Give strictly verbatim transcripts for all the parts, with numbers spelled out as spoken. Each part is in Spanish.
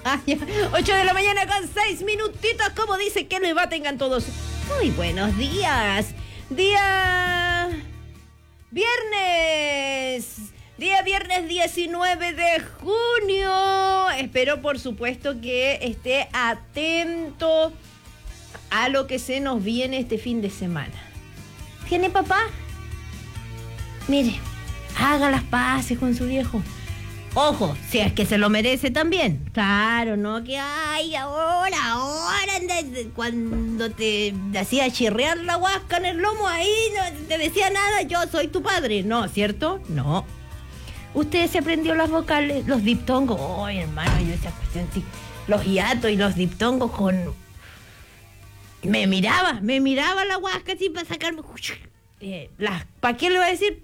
ocho de la mañana con seis minutitos, como dice que le va, tengan todos muy buenos días. Día viernes, día viernes diecinueve de junio. Espero, por supuesto, que esté atento a lo que se nos viene este fin de semana. ¿Tiene papá? Mire, haga las paces con su viejo. Ojo, si es que se lo merece también. Claro, no que ay, ahora, ahora, cuando te hacía chirrear la huasca en el lomo, ahí no te decía nada, yo soy tu padre. No, ¿cierto? No. Usted se aprendió las vocales, los diptongos. Ay, hermano, yo esa cuestión, sí. Los hiatos y los diptongos con... Me miraba, me miraba la huasca así para sacarme... Eh, las... ¿Para qué le voy a decir?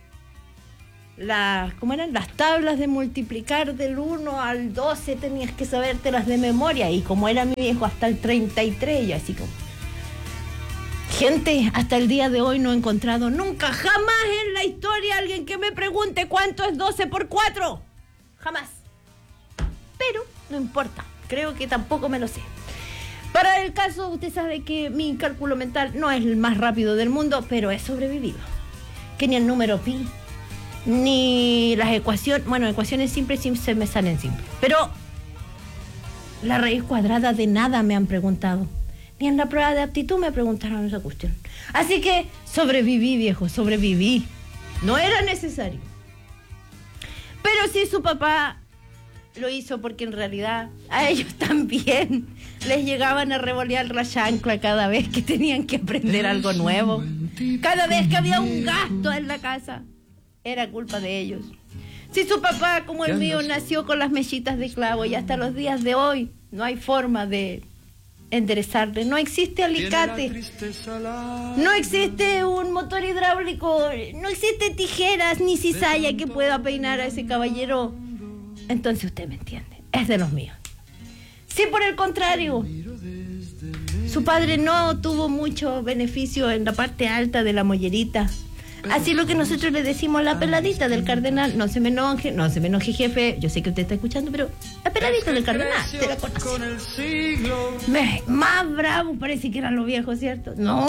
Las, ¿cómo eran? Las tablas de multiplicar del uno al doce tenías que sabértelas de memoria, y como era mi viejo hasta el treinta y tres, yo así como... Gente, hasta el día de hoy no he encontrado nunca, jamás en la historia, alguien que me pregunte cuánto es doce por cuatro. Jamás. Pero no importa, creo que tampoco me lo sé. Para el caso, usted sabe que mi cálculo mental no es el más rápido del mundo, pero he sobrevivido. Que ni el número pi, ni las ecuaciones, bueno, ecuaciones simples sí se me salen simples, pero la raíz cuadrada de nada me han preguntado, ni en la prueba de aptitud me preguntaron esa cuestión. Así que sobreviví, viejo, sobreviví. No era necesario. Pero sí, su papá lo hizo porque en realidad a ellos también les llegaban a revolear la chancla cada vez que tenían que aprender algo nuevo. Cada vez que había un gasto en la casa, era culpa de ellos. Si su papá, como el mío, nació con las mechitas de clavo y hasta los días de hoy no hay forma de enderezarle, no existe alicate, no existe un motor hidráulico, no existe tijeras ni cizalla que pueda peinar a ese caballero, entonces usted me entiende, es de los míos. Si por el contrario su padre no tuvo mucho beneficio en la parte alta de la mollerita, así lo que nosotros le decimos la peladita del cardenal, no se me enoje, no se me enoje, jefe, yo sé que usted está escuchando, pero la peladita del cardenal, te la conoce. Me, más bravo parece que eran los viejos, ¿cierto? No.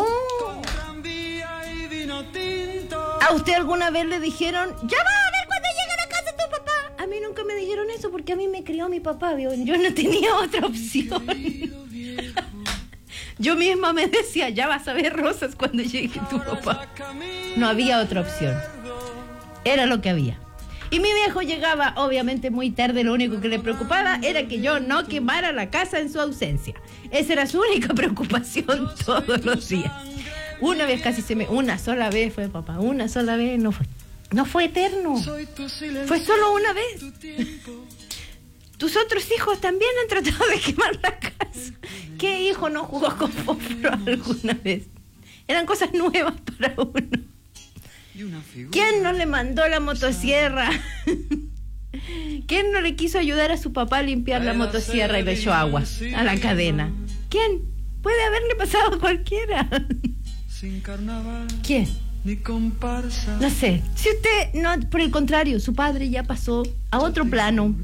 ¿A usted alguna vez le dijeron, ya va a ver cuando llega a la casa tu papá? A mí nunca me dijeron eso porque a mí me crió mi papá, ¿vio? Yo no tenía otra opción. Yo misma me decía, ya vas a ver rosas cuando llegue tu papá. No había otra opción. Era lo que había. Y mi viejo llegaba, obviamente, muy tarde. Lo único que le preocupaba era que yo no quemara la casa en su ausencia. Esa era su única preocupación todos los días. Una vez casi se me... Una sola vez fue papá. Una sola vez. No fue, no fue eterno. Fue solo una vez. Tus otros hijos también han tratado de quemar la casa. ¿Qué hijo no jugó con fósforo alguna vez? Eran cosas nuevas para uno. ¿Quién no le mandó la motosierra? ¿Quién no le quiso ayudar a su papá a limpiar la motosierra y le echó agua a la cadena? ¿Quién? Puede haberle pasado a cualquiera. ¿Quién? No sé. Si usted no, por el contrario, su padre ya pasó a otro plano.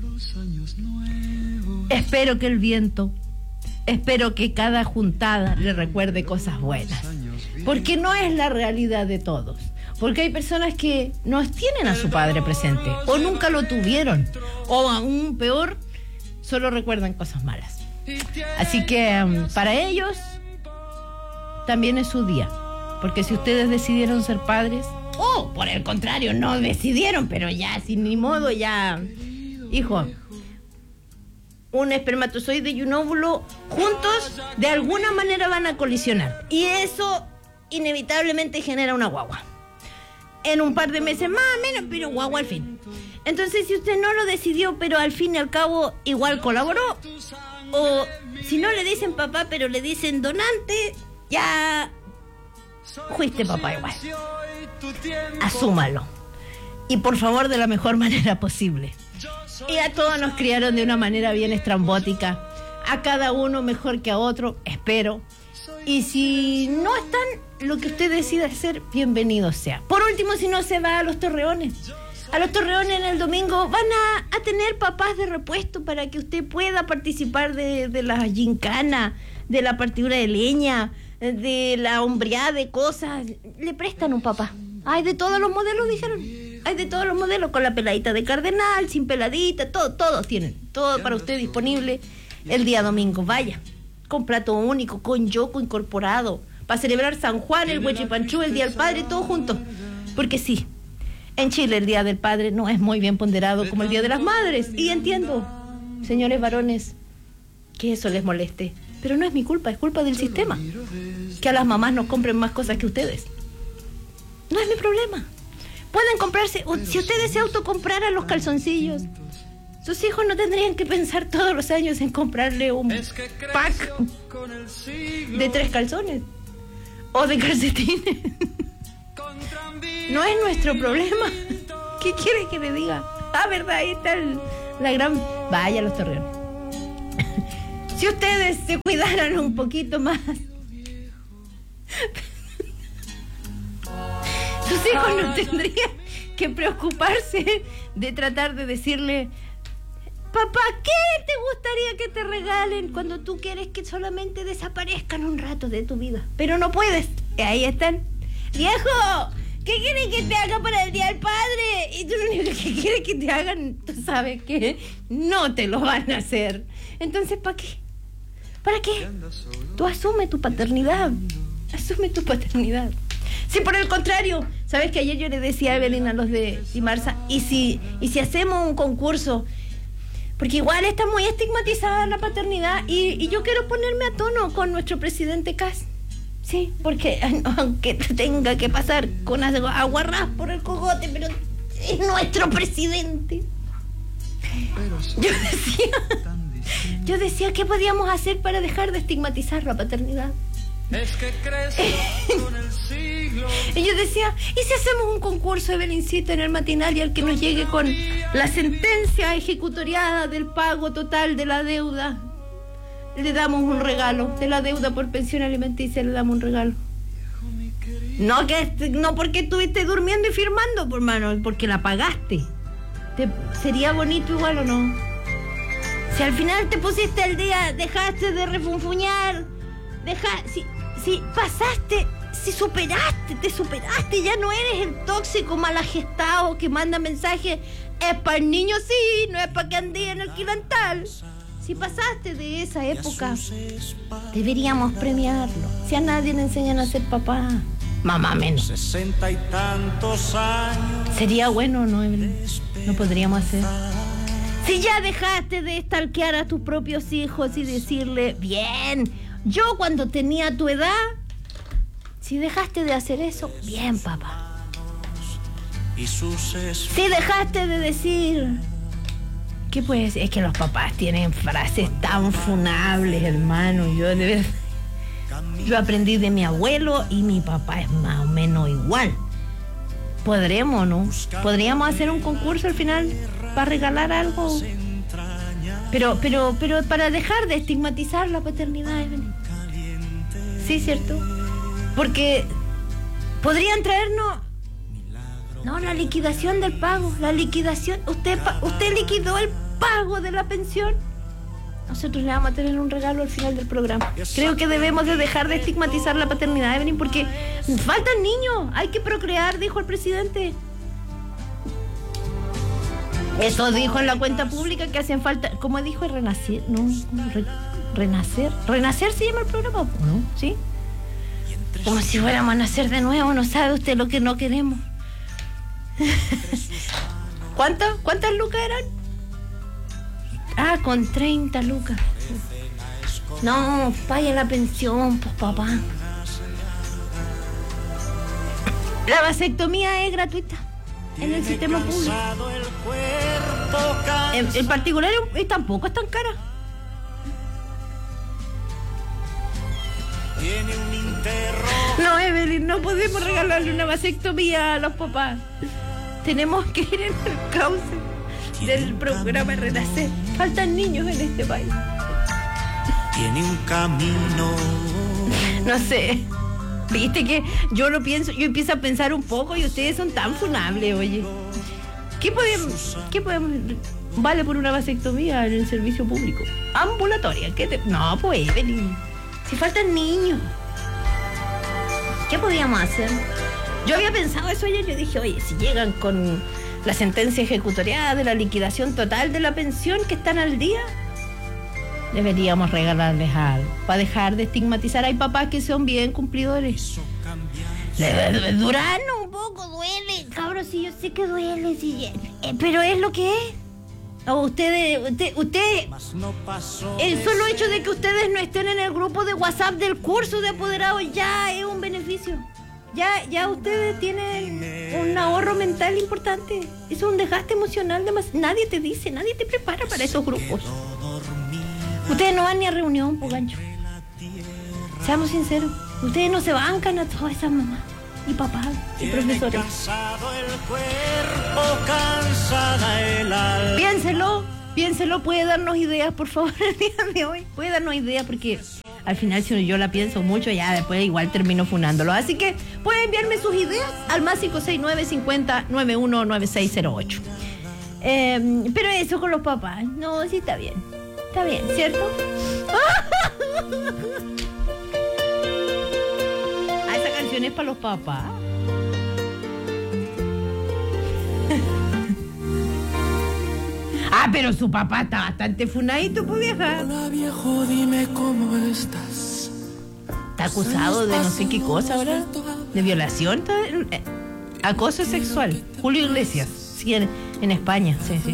Espero que el viento, espero que cada juntada le recuerde cosas buenas, porque no es la realidad de todos, porque hay personas que no tienen a su padre presente, o nunca lo tuvieron, o aún peor, solo recuerdan cosas malas. Así que um, para ellos también es su día, porque si ustedes decidieron ser padres, o por el contrario, no decidieron, pero ya sin ni modo, ya, hijo, un espermatozoide y un óvulo juntos de alguna manera van a colisionar, y eso inevitablemente genera una guagua en un par de meses más o menos, pero guagua al fin. Entonces, si usted no lo decidió, pero al fin y al cabo igual colaboró, o si no le dicen papá pero le dicen donante, ya fuiste papá igual. Asúmalo, y por favor de la mejor manera posible. Y a todos nos criaron de una manera bien estrambótica, a cada uno mejor que a otro, espero. Y si no están, lo que usted decida hacer, bienvenido sea. Por último, si no se va a los Torreones, A los Torreones en el domingo van a, a tener papás de repuesto para que usted pueda participar de, de la gincana, de la partidura de leña, de la hombreada de cosas. Le prestan un papá. Hay de todos los modelos, dijeron. Hay de todos los modelos, con la peladita de cardenal, sin peladita, todo, todos tienen. Todo para usted disponible el día domingo. Vaya, con plato único, con yoco incorporado, para celebrar San Juan, el Huechipanchú, el Día del Padre, todos juntos. Porque sí, en Chile el Día del Padre no es muy bien ponderado como el Día de las Madres. Y entiendo, señores varones, que eso les moleste. Pero no es mi culpa, es culpa del sistema. Que a las mamás nos compren más cosas que ustedes. No es mi problema. Pueden comprarse, si ustedes se autocompraran los calzoncillos, sus hijos no tendrían que pensar todos los años en comprarle un pack de tres calzones o de calcetines. No es nuestro problema. ¿Qué quiere que le diga? Ah, verdad, ahí está el, la gran... Vaya, los Torreones. Si ustedes se cuidaran un poquito más, sus hijos no tendrían que preocuparse de tratar de decirle: papá, ¿qué te gustaría que te regalen? Cuando tú quieres que solamente desaparezcan un rato de tu vida. Pero no puedes. Y ahí están. Viejo, ¿qué quieres que te haga para el Día del Padre? Y tú lo único que quieres que te hagan, tú sabes que no te lo van a hacer. Entonces, ¿para qué? ¿Para qué? Tú asume tu paternidad. Asume tu paternidad. Si por el contrario, sabes que ayer yo le decía a Evelyn, a los de Dimarsa, y si, y si hacemos un concurso, porque igual está muy estigmatizada la paternidad, y, y yo quiero ponerme a tono con nuestro presidente Kast. Sí, porque aunque tenga que pasar con aguarrás por el cogote, pero es nuestro presidente. Yo decía, yo decía, ¿qué podíamos hacer para dejar de estigmatizar la paternidad? Es que crece con el siglo. Y yo decía, ¿y si hacemos un concurso, Evelincita, en el matinal, y al que nos llegue con la sentencia ejecutoriada del pago total de la deuda, le damos un regalo? De la deuda por pensión alimenticia le damos un regalo. No que no porque estuviste durmiendo y firmando, por mano, porque la pagaste. ¿Te, ¿Sería bonito igual o no? Si al final te pusiste al día, dejaste de refunfuñar, deja, si, si pasaste, si superaste, te superaste, ya no eres el tóxico malagestado que manda mensajes, es para el niño sí, no es para que ande en el quilantal. Si pasaste de esa época, deberíamos premiarlo. Si a nadie le enseñan a ser papá, mamá menos. Sesenta y tantos años. Sería bueno, ¿no, Evelyn? No podríamos hacer. Si ya dejaste de stalkear a tus propios hijos y decirle, bien, yo cuando tenía tu edad, si dejaste de hacer eso, bien, papá. Si dejaste de decir, ¿qué pues? Es que los papás tienen frases tan funables, hermano. Yo de verdad, yo aprendí de mi abuelo y mi papá es más o menos igual. Podremos, ¿no? Podríamos hacer un concurso al final para regalar algo. Pero, pero, pero para dejar de estigmatizar la paternidad, Evelyn. Sí, ¿cierto? Porque podrían traernos, no, la liquidación del pago, la liquidación. Usted, usted liquidó el pago de la pensión. Nosotros le vamos a tener un regalo al final del programa. Creo que debemos de dejar de estigmatizar la paternidad, Evelyn, porque faltan niños, hay que procrear, dijo el presidente. Eso dijo en la cuenta pública, que hacen falta, como dijo, renacer, ¿no? Re, renacer, renacer se llama el programa, ¿no? ¿Sí? Como si fuéramos a nacer de nuevo, no sabe usted lo que no queremos. ¿Cuántas? ¿Cuántas lucas eran? Ah, con treinta lucas. No, vaya la pensión, pues papá. La vasectomía es gratuita en el sistema público. En, en particular eh, tampoco es tan cara. No, Evelyn, no podemos regalarle una vasectomía a los papás. Tenemos que ir en el cauce del programa Renacer. Faltan niños en este país. Tiene un camino. No sé. Viste que yo lo pienso, yo empiezo a pensar un poco y ustedes son tan funables, oye. ¿Qué podemos, qué podemos vale por una vasectomía en el servicio público? Ambulatoria. ¿Qué te, no, pues, Evelyn. Si faltan niños. ¿Qué podíamos hacer? Yo había pensado eso ayer. Yo dije, oye, si llegan con la sentencia ejecutoriada de la liquidación total de la pensión que están al día, deberíamos regalarles algo para dejar de estigmatizar. Hay papás que son bien cumplidores. Duran un poco, duele, cabros, sí, yo sé que duele, sí, eh, pero es lo que es. O ustedes, usted, usted, el solo hecho de que ustedes no estén en el grupo de WhatsApp del curso de apoderados ya es un beneficio. Ya, ya ustedes tienen un ahorro mental importante. Es un desgaste emocional. Además, nadie te dice, nadie te prepara para esos grupos. Ustedes no van ni a reunión, po, gancho. Seamos sinceros. Ustedes no se bancan a todas esas mamás y papás y profesores. Piénselo, piénselo, puede darnos ideas, por favor, el día de hoy. Puede darnos ideas porque al final si yo la pienso mucho, ya después igual termino funándolo. Así que puede enviarme sus ideas al más cinco seis nueve cincuenta noventa y uno noventa y seis cero ocho. Eh, pero eso con los papás, no, sí está bien. Está bien, ¿cierto? Ah, esa canción es para los papás. Ah, pero su papá está bastante funadito, pues, vieja. Hola, viejo, dime cómo estás. Está acusado de no sé qué cosa ahora. De violación, eh, acoso sexual. Julio Iglesias, sí, en, en España, sí, sí.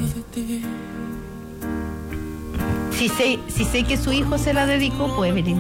Si sé, si sé que su hijo se la dedicó, pues venir.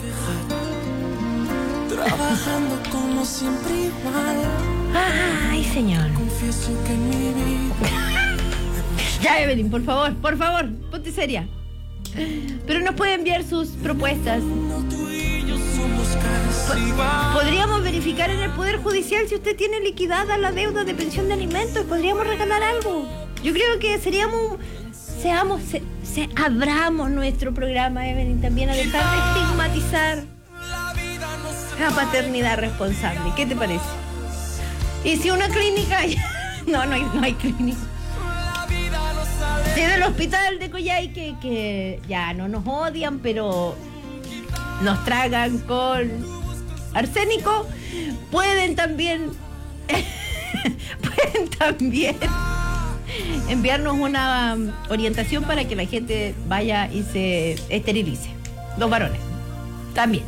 Trabajando como siempre igual. Ay, señor. Confieso que en mi vida. Ya, Evelyn, por favor, por favor, ponte seria. Pero nos puede enviar sus propuestas. Tú y yo somos casi igual. Podríamos verificar en el Poder Judicial si usted tiene liquidada la deuda de pensión de alimentos. Podríamos regalar algo. Yo creo que seríamos... Seamos... Se, se, abramos nuestro programa, Evelyn, también a dejar de estigmatizar la paternidad responsable. ¿Qué te parece? Y si una clínica... No, no hay, no hay clínica. Si en el hospital de Coyhaique, que ya no nos odian, pero nos tragan con arsénico, pueden también... pueden también... enviarnos una orientación para que la gente vaya y se esterilice. Los varones. También.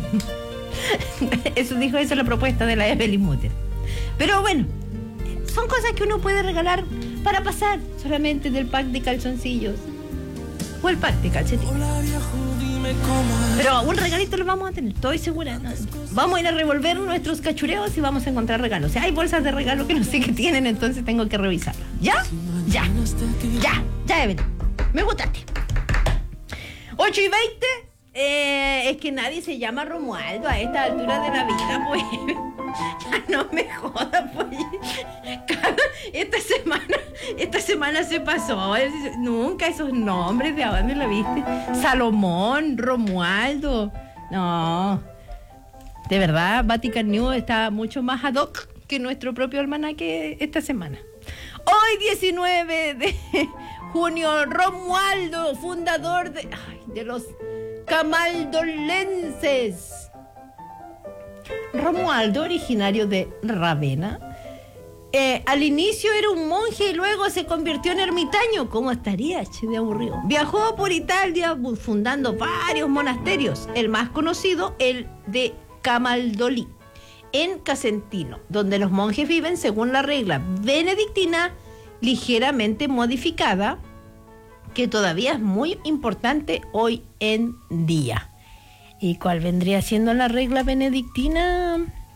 Eso dijo, eso es la propuesta de la Evelyn Mutter. Pero bueno, son cosas que uno puede regalar para pasar solamente del pack de calzoncillos o el pack de calcetines. Hola, viejo, dime cómo es. Pero un regalito lo vamos a tener, estoy segura. ¿No? Vamos a ir a revolver nuestros cachureos y vamos a encontrar regalos. O sea, hay bolsas de regalo que no sé qué tienen, entonces tengo que revisarlas. ¿Ya? Ya. Ya. Ya, Evelyn. Me gustaste. ocho y veinte. Eh, es que nadie se llama Romualdo a esta altura de la vida, pues. Ya no me jodas, pues. Esta semana, esta semana se pasó. Nunca esos nombres, ¿de dónde la viste? Salomón, Romualdo. No. De verdad, Vatican News está mucho más ad hoc que nuestro propio almanaque esta semana. Hoy, diecinueve de junio, Romualdo, fundador de, ay, de los camaldolenses. Romualdo, originario de Ravenna, eh, al inicio era un monje y luego se convirtió en ermitaño. ¿Cómo estaría, che, de aburrido? Viajó por Italia fundando varios monasterios, el más conocido, el de Camaldolì, en Casentino, donde los monjes viven según la regla benedictina ligeramente modificada, que todavía es muy importante hoy en día. ¿Y cuál vendría siendo la regla benedictina?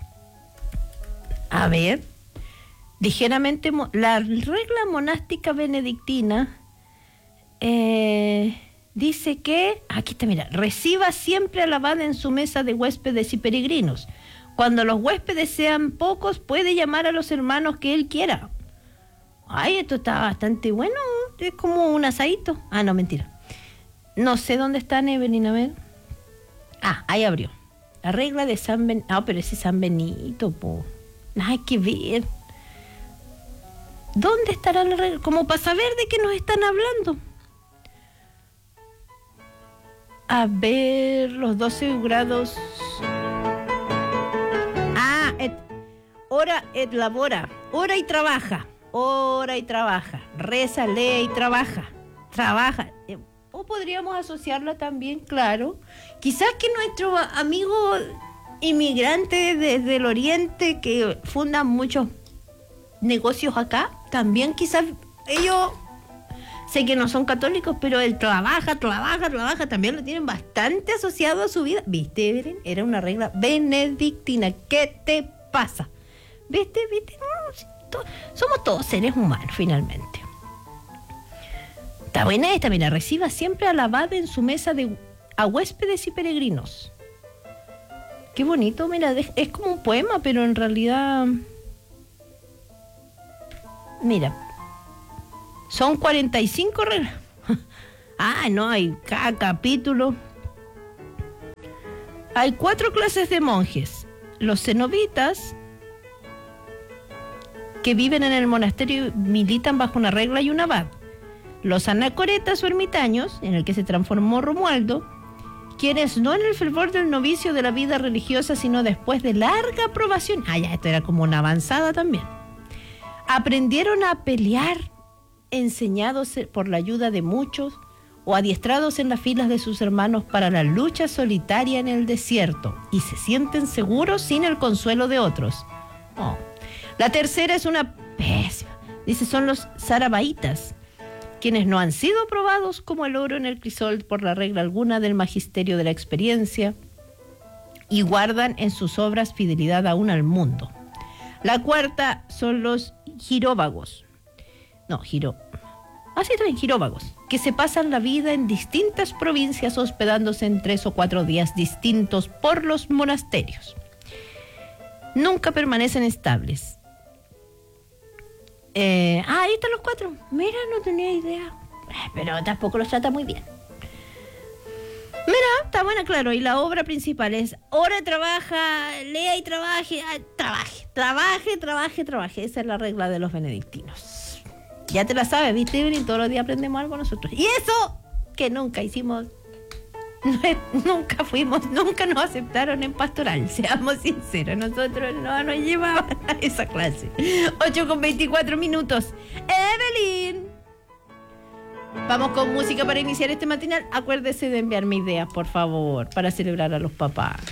A ver, ligeramente, la regla monástica benedictina eh, dice que, aquí está, mira, reciba siempre al abad en su mesa de huéspedes y peregrinos. Cuando los huéspedes sean pocos, puede llamar a los hermanos que él quiera. Ay, esto está bastante bueno, es como un asadito. Ah, no, mentira. No sé dónde está, Evelyn, a ver. Ah, ahí abrió. La regla de San Benito. Ah, pero ese es San Benito, po. Nada que ver. ¿Dónde estará la regla? Como para saber de qué nos están hablando. A ver, los doce grados. Ah, et, ora et labora. Ora y trabaja. Ora y trabaja. Reza, lee y trabaja. Trabaja. O podríamos asociarla también, claro. Quizás que nuestro amigo inmigrante desde el oriente que fundan muchos negocios acá, también quizás ellos, sé que no son católicos, pero el trabaja, trabaja, trabaja, también lo tienen bastante asociado a su vida. ¿Viste, Evelyn? Era una regla benedictina. ¿Qué te pasa? ¿Viste? ¿Viste? No, to- somos todos seres humanos, finalmente. Está buena esta, mira, reciba siempre al abad en su mesa de a huéspedes y peregrinos. Qué bonito, mira, es como un poema, pero en realidad... Mira, son cuarenta y cinco reglas. Ah, no, hay cada capítulo. Hay cuatro clases de monjes. Los cenobitas, que viven en el monasterio y militan bajo una regla y un abad. Los anacoretas o ermitaños, en el que se transformó Romualdo, quienes no en el fervor del novicio de la vida religiosa, sino después de larga probación. Ah, ya, esto era como una avanzada también. Aprendieron a pelear, enseñados por la ayuda de muchos, o adiestrados en las filas de sus hermanos para la lucha solitaria en el desierto, y se sienten seguros sin el consuelo de otros. Oh. La tercera es una pésima. Dice, son los sarabaitas, quienes no han sido probados como el oro en el crisol por la regla alguna del magisterio de la experiencia, y guardan en sus obras fidelidad aún al mundo. La cuarta son los giróvagos. No, giro... Ah, sí, también giróvagos, que se pasan la vida en distintas provincias hospedándose en tres o cuatro días distintos por los monasterios. Nunca permanecen estables. Eh, ah, ahí están los cuatro. Mira, no tenía idea. Pero tampoco los trata muy bien. Mira, está buena, claro. Y la obra principal es ora, trabaja, lea y trabaje, ah, trabaje, trabaje, trabaje, trabaje. Esa es la regla de los benedictinos. Ya te la sabes, ¿viste, Evelyn? Todos los días aprendemos algo nosotros. Y eso que nunca hicimos, nunca fuimos, nunca nos aceptaron en pastoral, seamos sinceros. Nosotros no nos llevaban a esa clase. ocho con veinticuatro minutos. Evelyn, vamos con música para iniciar este matinal. Acuérdese de enviarme ideas, por favor, para celebrar a los papás.